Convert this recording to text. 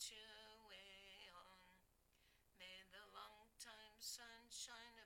your way on. May the long time sun shine